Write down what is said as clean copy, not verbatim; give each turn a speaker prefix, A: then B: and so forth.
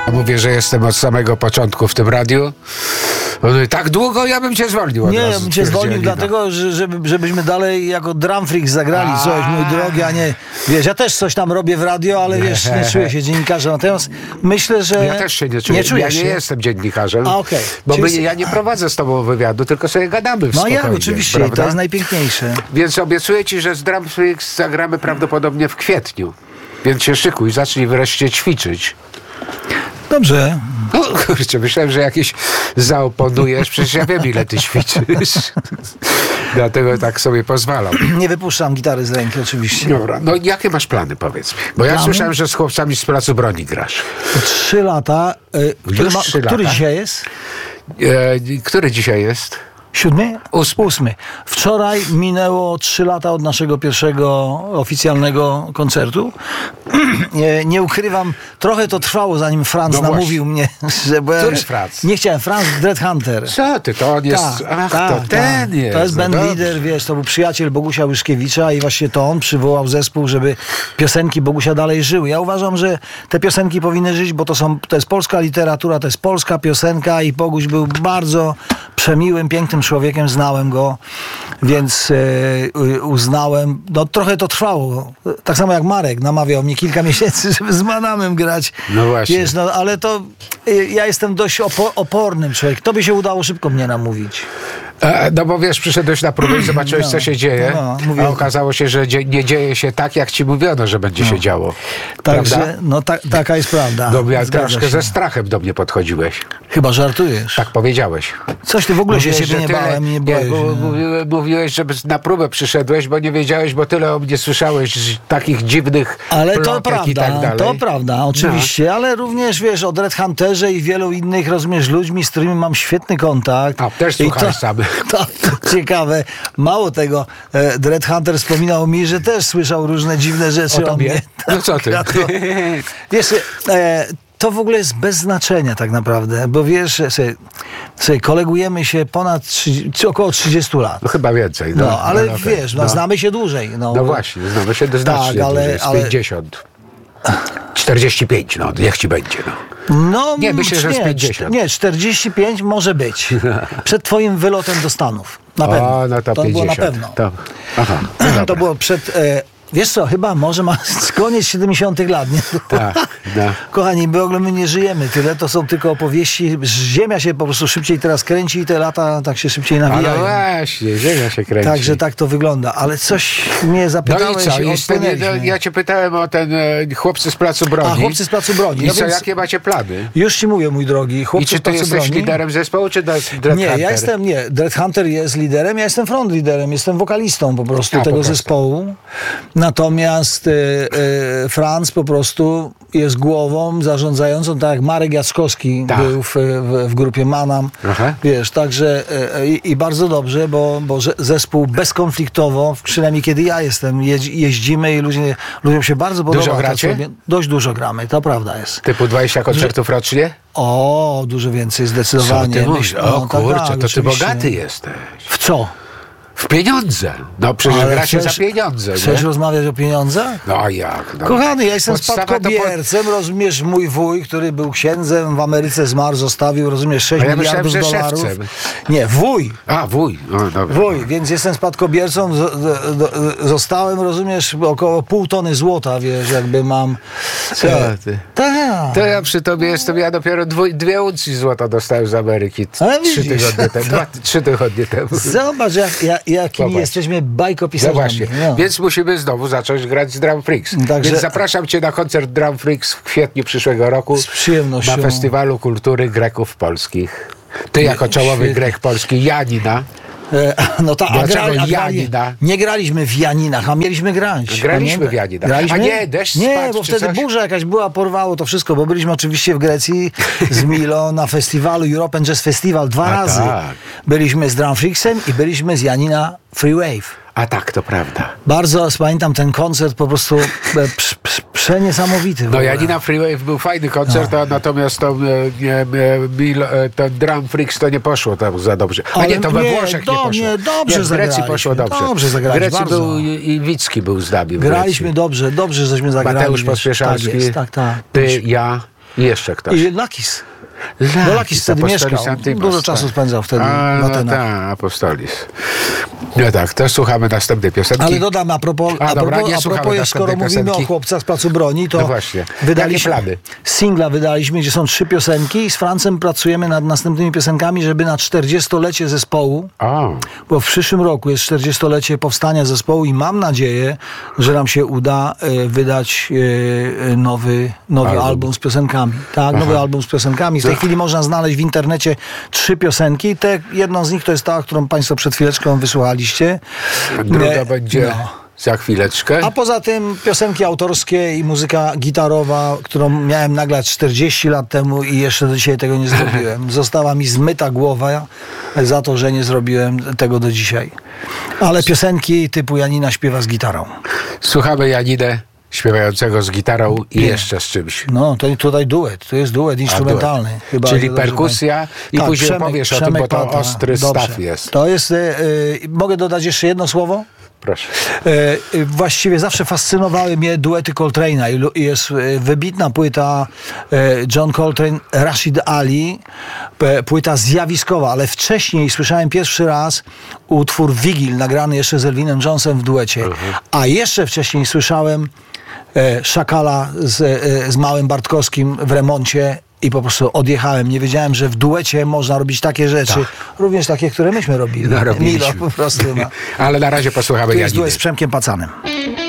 A: Mówię, że jestem od samego początku w tym radiu. On mówi, tak długo ja bym cię zwolnił od
B: Nie,
A: razu,
B: ja bym cię zwolnił dlatego, żebyśmy dalej jako Drum Freaks zagrali coś, mój drogi, a nie... Wiesz, ja też coś tam robię w radio, ale wiesz, nie czuję się dziennikarzem. Natomiast myślę, że...
A: Ja też się nie czuję. Ja nie jestem dziennikarzem.
B: Okej.
A: Bo ja nie prowadzę z tobą wywiadu, tylko sobie gadamy w spokojnie.
B: No ja oczywiście, prawda? To jest najpiękniejsze.
A: Więc obiecuję ci, że z Drum Freaks zagramy prawdopodobnie w kwietniu. Więc się szykuj, zacznij wreszcie ćwiczyć.
B: Dobrze.
A: No kurczę, myślałem, że jakieś zaoponujesz. Przecież ja wiem, ile ty ćwiczysz. Dlatego tak sobie pozwalam.
B: Nie wypuszczam gitary z ręki, oczywiście.
A: Dobra, no jakie masz plany, powiedz mi? Bo ja słyszałem, że z chłopcami z Placu Broni grasz.
B: 3 lata. Który dzisiaj jest?
A: Który dzisiaj jest?
B: 7?
A: 8.
B: Wczoraj minęło 3 lata od naszego pierwszego oficjalnego koncertu. Nie ukrywam, trochę to trwało, zanim Franz namówił mnie, że
A: Który Franz?
B: Nie chciałem, Franz Dreadhunter.
A: Co ty, to on jest... to ten jest.
B: To jest
A: no
B: band leader, wiesz, to był przyjaciel Bogusia Łyszkiewicza i właśnie to on przywołał zespół, żeby piosenki Bogusia dalej żyły. Ja uważam, że te piosenki powinny żyć, bo to jest polska literatura, to jest polska piosenka i Boguś był bardzo przemiłym, pięknym człowiekiem, znałem go, więc uznałem, no trochę to trwało, tak samo jak Marek namawiał mnie kilka miesięcy, żeby z Manamem grać.
A: No właśnie.
B: Wiesz, no, ale to ja jestem dość opornym człowiekiem. To by się udało szybko mnie namówić.
A: No bo wiesz, przyszedłeś na próbę i zobaczyłeś, co się dzieje, a okazało się, że nie dzieje się tak, jak ci mówiono, że będzie się działo.
B: Także, no taka jest prawda.
A: No, ja troszkę ze strachem do mnie podchodziłeś.
B: Chyba żartujesz.
A: Tak powiedziałeś.
B: Coś ty w ogóle się ciebie nie bałem i nie boisz.
A: Mówiłeś, że na próbę przyszedłeś, bo nie wiedziałeś, bo tyle o mnie słyszałeś takich dziwnych plotek i tak dalej.
B: To prawda, oczywiście, ale również, wiesz, o Dreadhunterze i wielu innych, rozumiesz, ludźmi, z którymi mam świetny kontakt.
A: A, też słuchaj sam.
B: To ciekawe. Mało tego, Dreadhunter wspominał mi, że też słyszał różne dziwne rzeczy o mnie.
A: No co ty?
B: Wiesz, to w ogóle jest bez znaczenia tak naprawdę, bo wiesz, sobie kolegujemy się około 30 lat.
A: No chyba więcej.
B: No, ale wiesz, znamy się dłużej. No
A: właśnie, znamy się znacznie dłużej, z 50. 45, no, niech ci będzie, no.
B: No,
A: nie, myślę, że z 50.
B: Nie, 45 może być. Przed twoim wylotem do Stanów. Na pewno.
A: No to 50.
B: Było na pewno. To było przed... Wiesz co, chyba może ma koniec 70 lat, nie?
A: Tak, no.
B: Kochani, my nie żyjemy tyle, to są tylko opowieści. Ziemia się po prostu szybciej teraz kręci i te lata tak się szybciej nawijają.
A: No właśnie, ziemia się kręci.
B: Także tak to wygląda, ale coś mnie zapytałeś.
A: No i co? Ja cię pytałem o ten chłopcy z Placu Broni.
B: A, chłopcy z Placu Broni.
A: I co, jakie macie plany?
B: Już ci mówię, mój drogi, chłopcy z Placu Broni.
A: I czy ty jesteś liderem zespołu, czy Dreadhunter?
B: Nie, Dreadhunter jest liderem, ja jestem front liderem, jestem wokalistą po prostu tego zespołu. Natomiast Franz po prostu jest głową zarządzającą, tak jak Marek Jackowski był w grupie Manam. Wiesz, także i bardzo dobrze, bo zespół bezkonfliktowo, przynajmniej kiedy ja jestem, jeździmy i ludziom się bardzo podoba.
A: Dużo gracie?
B: Dość dużo gramy, to prawda jest.
A: Typu 20 koncertów rocznie?
B: O, dużo więcej, zdecydowanie.
A: Co ty mówisz? O kurczę, to ty bogaty jesteś.
B: W co?
A: W pieniądze. No przecież gracie za pieniądze.
B: Chcesz rozmawiać o pieniądzach?
A: No a jak? No.
B: Kochany, ja jestem spadkobiercem, rozumiesz, mój wuj, który był księdzem, w Ameryce zmarł, zostawił, rozumiesz, 6 miliardów dolarów. Nie, wuj.
A: A, wuj. No, dobra.
B: Wuj, więc jestem spadkobiercą, zostałem, rozumiesz, około 0,5 tony złota, wiesz, jakby mam...
A: Co ty?
B: Tak.
A: To ja przy tobie jestem, ja dopiero 2 uncji złota dostałem z Ameryki 3 tygodnie temu.
B: Zobacz, jakimi jesteśmy bajkopisarzami.
A: No właśnie, więc musimy znowu zacząć grać z Drum Freaks.
B: Także...
A: Więc zapraszam cię na koncert Drum Freaks w kwietniu przyszłego roku.
B: Z przyjemnością.
A: Na Festiwalu Kultury Greków Polskich. Ty jako czołowy Grek polski, Janina.
B: No tak,
A: Janina?
B: Nie graliśmy w Janinach, a mieliśmy grać.
A: Graliśmy w Janinach. A nie, deszcz
B: Nie,
A: spadł,
B: bo wtedy burza jakaś była, porwało to wszystko, bo byliśmy oczywiście w Grecji z Milo na festiwalu European Jazz Festival 2 razy. Tak. Byliśmy z Drum Freaksem i byliśmy z Janina Free Wave.
A: A tak, to prawda.
B: Bardzo pamiętam ten koncert, po prostu przeniesamowity.
A: No Janina Free Wave był fajny koncert, natomiast ten Drum Freaks to nie poszło tam za dobrze. A nie, to we Włoszech nie poszło.
B: Dobrze
A: w Grecji poszło dobrze.
B: Dobrze zagraliśmy.
A: W Grecji był i Wicki był z nami.
B: Graliśmy dobrze żeśmy zagrali.
A: Mateusz Pospieszalski,
B: Tak.
A: ty, ja. I jeszcze ktoś.
B: I Lakis. No Lakis wtedy mieszkał. Dużo czasu spędzał wtedy w Atenach.
A: Apostolis. No tak, to słuchamy następnej piosenki.
B: Ale dodam, a propos skoro mówimy o chłopcach z Placu Broni, to
A: no właśnie.
B: singla wydaliśmy, gdzie są 3 piosenki i z Francem pracujemy nad następnymi piosenkami, żeby na 40-lecie zespołu, bo w przyszłym roku jest 40-lecie powstania zespołu i mam nadzieję, że nam się uda wydać nowy album z piosenkami. Tak, nowy album z piosenkami. W tej chwili można znaleźć w internecie 3 piosenki. Jedną z nich to jest ta, którą państwo przed chwileczką wysłuchaliście.
A: Druga będzie za chwileczkę.
B: A poza tym piosenki autorskie i muzyka gitarowa, którą miałem nagrać 40 lat temu i jeszcze do dzisiaj tego nie zrobiłem. Została mi zmyta głowa za to, że nie zrobiłem tego do dzisiaj. Ale piosenki typu Janina śpiewa z gitarą.
A: Słuchamy Janinę śpiewającego z gitarą i jeszcze z czymś.
B: No, to tutaj duet. To jest duet instrumentalny.
A: Duet.
B: Chyba,
A: czyli perkusja i później powiesz o tym, bo to ostry staw jest.
B: To jest... mogę dodać jeszcze jedno słowo?
A: Proszę.
B: Właściwie zawsze fascynowały mnie duety Coltrane'a i jest wybitna płyta John Coltrane, Rashid Ali, płyta zjawiskowa, ale wcześniej słyszałem pierwszy raz utwór Wigil, nagrany jeszcze z Elvinem Jonesem w duecie, a jeszcze wcześniej słyszałem Szakala z Małym Bartkowskim w remoncie i po prostu odjechałem. Nie wiedziałem, że w duecie można robić takie rzeczy. Również takie, które myśmy robili.
A: No, robiliśmy.
B: Milo po prostu.
A: Ale na razie posłuchamy Janiny.
B: Tu jest duet z Przemkiem Pacanem.